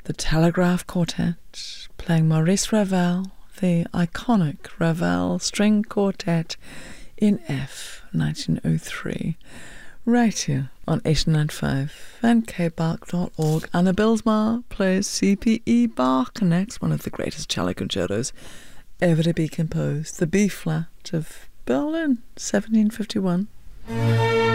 The Telegraph Quartet, playing Maurice Ravel, the iconic Ravel String Quartet in F, 1903, right here on 89.5 and kbach.org. Anna Bilsma plays CPE Bach next, one of the greatest cello concertos ever to be composed, the B-flat of Berlin, 1751.